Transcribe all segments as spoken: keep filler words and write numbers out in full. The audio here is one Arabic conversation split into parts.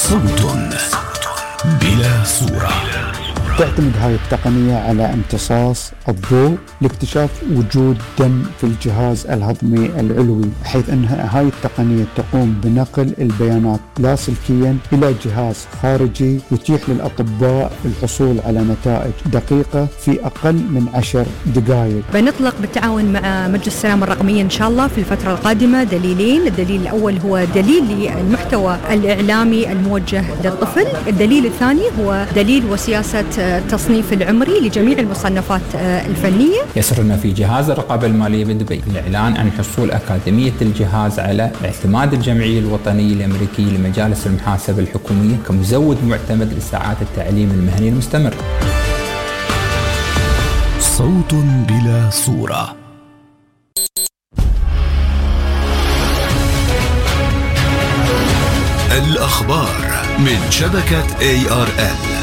صوت بلا صورة. تعتمد هاي التقنية على امتصاص الضوء لاكتشاف وجود دم في الجهاز الهضمي العلوي، حيث أن هاي التقنية تقوم بنقل البيانات لاسلكيا إلى جهاز خارجي يتيح للأطباء الحصول على نتائج دقيقة في أقل من عشر دقائق. بنطلق بالتعاون مع مجلس السلامة الرقمية إن شاء الله في الفترة القادمة دليلين. الدليل الأول هو دليل للمحتوى الإعلامي الموجه للطفل، الدليل الثاني هو دليل وسياسة التصنيف العمري لجميع المصنفات الفنية. يسرنا في جهاز الرقابة المالية بدبي الإعلان عن حصول أكاديمية الجهاز على اعتماد الجمعية الوطنية الأمريكية لمجالس المحاسبة الحكومية كمزود معتمد لساعات التعليم المهني المستمر. صوت بلا صورة. الأخبار من شبكة إيه آر إل.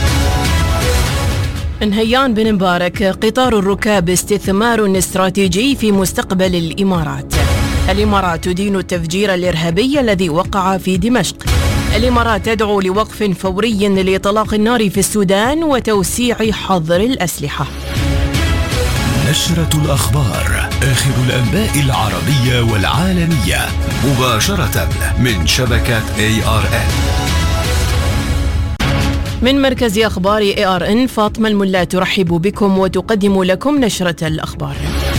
نهيان بن مبارك: قطار الركاب استثمار استراتيجي في مستقبل الإمارات. الإمارات تدين التفجير الإرهابي الذي وقع في دمشق. الإمارات تدعو لوقف فوري لإطلاق النار في السودان وتوسيع حظر الأسلحة. نشرة الأخبار، آخر الأنباء العربية والعالمية، مباشرة من شبكة إيه آر إل. من مركز أخبار إيه آر إن، فاطمة الملا ترحب بكم وتقدم لكم نشرة الأخبار.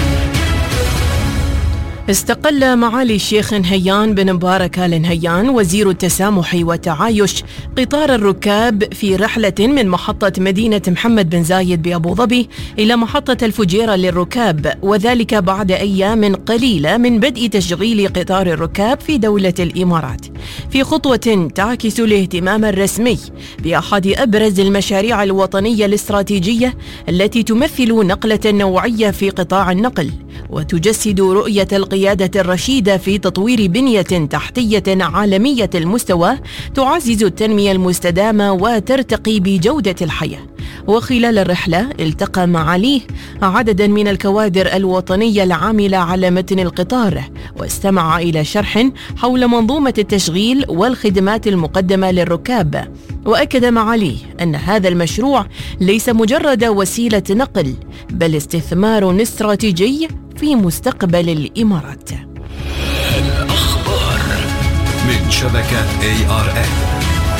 استقل معالي الشيخ نهيان بن مبارك آل نهيان وزير التسامح والتعايش قطار الركاب في رحلة من محطة مدينة محمد بن زايد بأبو ظبي إلى محطة الفجيرة للركاب، وذلك بعد أيام قليلة من بدء تشغيل قطار الركاب في دولة الإمارات، في خطوة تعكس الاهتمام الرسمي بأحد أبرز المشاريع الوطنية الاستراتيجية التي تمثل نقلة نوعية في قطاع النقل، وتجسد رؤية القيادة الرشيدة في تطوير بنية تحتية عالمية المستوى تعزز التنمية المستدامة وترتقي بجودة الحياة. وخلال الرحلة التقى معاليه عددا من الكوادر الوطنية العاملة على متن القطار، واستمع إلى شرح حول منظومة التشغيل والخدمات المقدمة للركاب. وأكد معاليه أن هذا المشروع ليس مجرد وسيلة نقل، بل استثمار استراتيجي في مستقبل الإمارات. الأخبار من شبكة إيه آر إل.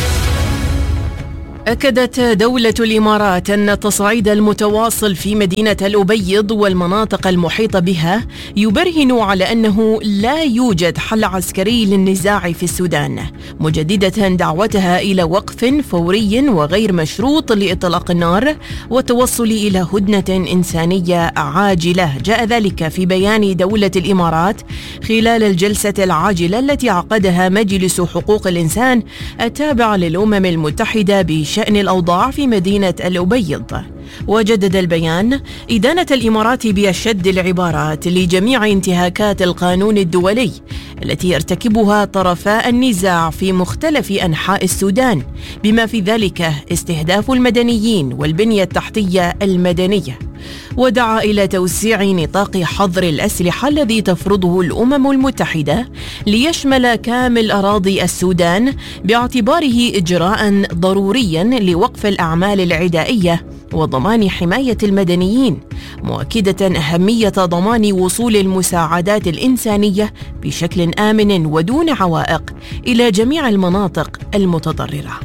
أكدت دولة الإمارات أن التصعيد المتواصل في مدينة الأبيض والمناطق المحيطة بها يبرهن على أنه لا يوجد حل عسكري للنزاع في السودان، مجددة دعوتها إلى وقف فوري وغير مشروط لإطلاق النار والتوصل إلى هدنة إنسانية عاجلة. جاء ذلك في بيان دولة الإمارات خلال الجلسة العاجلة التي عقدها مجلس حقوق الإنسان التابع للأمم المتحدة بشأن شأن الأوضاع في مدينة الأبيض. وجدد البيان إدانة الإمارات بأشد العبارات لجميع انتهاكات القانون الدولي التي يرتكبها طرفا النزاع في مختلف أنحاء السودان، بما في ذلك استهداف المدنيين والبنية التحتية المدنية. ودعا إلى توسيع نطاق حظر الأسلحة الذي تفرضه الأمم المتحدة ليشمل كامل أراضي السودان، باعتباره إجراء ضروريا لوقف الأعمال العدائية وضمان حماية المدنيين، مؤكدة أهمية ضمان وصول المساعدات الإنسانية بشكل آمن ودون عوائق إلى جميع المناطق المتضررة.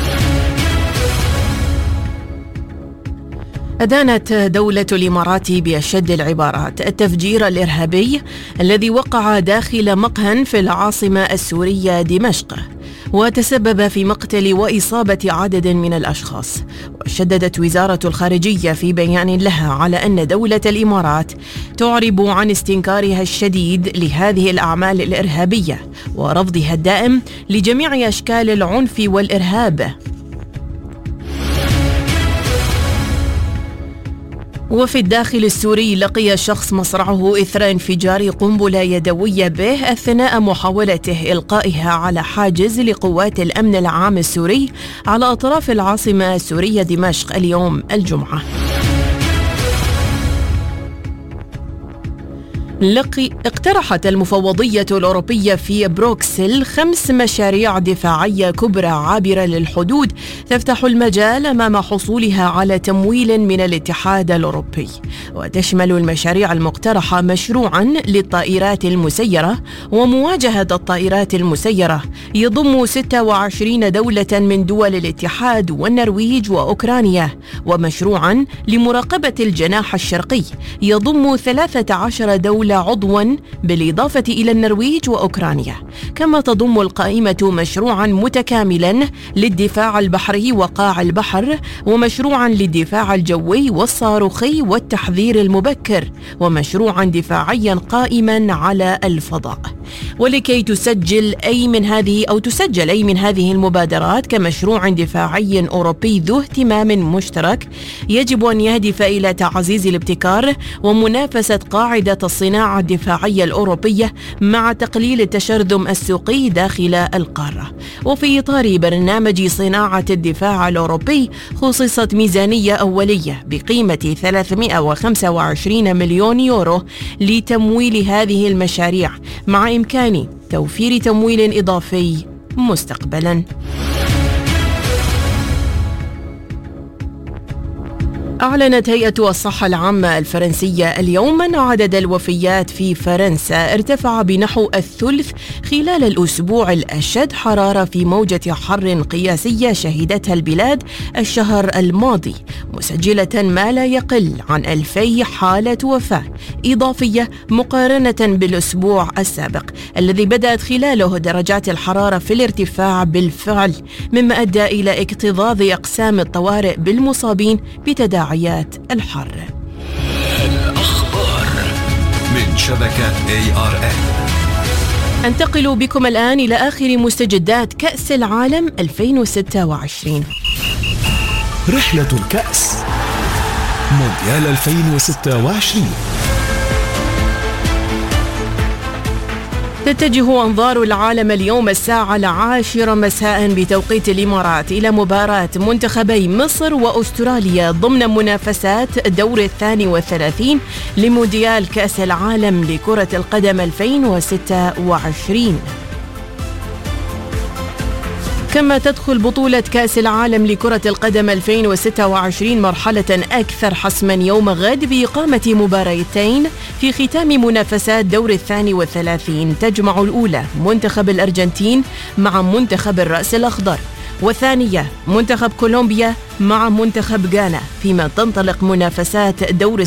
أدانت دولة الإمارات بأشد العبارات التفجير الإرهابي الذي وقع داخل مقهى في العاصمة السورية دمشق، وتسبب في مقتل وإصابة عدد من الأشخاص. وشددت وزارة الخارجية في بيان لها على أن دولة الإمارات تعرب عن استنكارها الشديد لهذه الأعمال الإرهابية ورفضها الدائم لجميع أشكال العنف والإرهاب. وفي الداخل السوري لقي شخص مصرعه إثر انفجار قنبلة يدوية به أثناء محاولته إلقائها على حاجز لقوات الأمن العام السوري على أطراف العاصمة السورية دمشق اليوم الجمعة. لقي اقترحت المفوضية الأوروبية في بروكسل خمس مشاريع دفاعية كبرى عابرة للحدود تفتح المجال أمام حصولها على تمويل من الاتحاد الأوروبي. وتشمل المشاريع المقترحة مشروعا للطائرات المسيرة ومواجهة الطائرات المسيرة يضم ستة وعشرين دولة من دول الاتحاد والنرويج وأوكرانيا، ومشروعا لمراقبة الجناح الشرقي يضم ثلاثة عشر دولة عضوا بالإضافة إلى النرويج وأوكرانيا. كما تضم القائمة مشروعا متكاملا للدفاع البحري وقاع البحر، ومشروعا للدفاع الجوي والصاروخي والتحذير المبكر، ومشروعا دفاعيا قائما على الفضاء. ولكي تسجل أي من هذه أو تسجل أي من هذه المبادرات كمشروع دفاعي أوروبي ذو اهتمام مشترك، يجب أن يهدف إلى تعزيز الابتكار ومنافسة قاعدة الصناعة الدفاعية الأوروبية مع تقليل التشرذم السوقي داخل القارة. وفي إطار برنامج صناعة الدفاع الأوروبي خصصت ميزانية أولية بقيمة ثلاثمائة وخمسة وعشرين مليون يورو لتمويل هذه المشاريع، مع إمكان توفير تمويل إضافي مستقبلاً. أعلنت هيئة الصحة العامة الفرنسية اليوم أن عدد الوفيات في فرنسا ارتفع بنحو الثلث خلال الأسبوع الأشد حرارة في موجة حر قياسية شهدتها البلاد الشهر الماضي، مسجلة ما لا يقل عن ألفي حالة وفاة إضافية مقارنة بالأسبوع السابق الذي بدأت خلاله درجات الحرارة في الارتفاع بالفعل، مما أدى إلى اكتظاظ أقسام الطوارئ بالمصابين بتداعيات الحر. الأخبار من شبكة إيه آر إن. أنتقل بكم الآن إلى آخر مستجدات كأس العالم ألفين وستة وعشرين. رحلة الكأس مونديال ألفين وستة وعشرين. تتجه أنظار العالم اليوم الساعة العاشرة مساء بتوقيت الإمارات إلى مباراة منتخبي مصر وأستراليا ضمن منافسات دور الثاني والثلاثين لمونديال كأس العالم لكرة القدم ألفين وستة وعشرين. كما تدخل بطولة كأس العالم لكرة القدم ألفين وستة وعشرين مرحلة أكثر حسما يوم غد بإقامة مباراتين في ختام منافسات دور الثاني والثلاثين، تجمع الأولى منتخب الأرجنتين مع منتخب الرأس الأخضر، والثانية منتخب كولومبيا مع منتخب غانا، فيما تنطلق منافسات دور